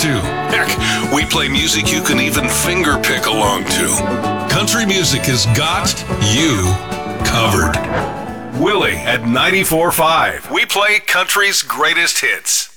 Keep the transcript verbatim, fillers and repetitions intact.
to. Heck, we play music you can even finger pick along to. Country music has got you covered. Willie at ninety-four point five. We play country's greatest hits.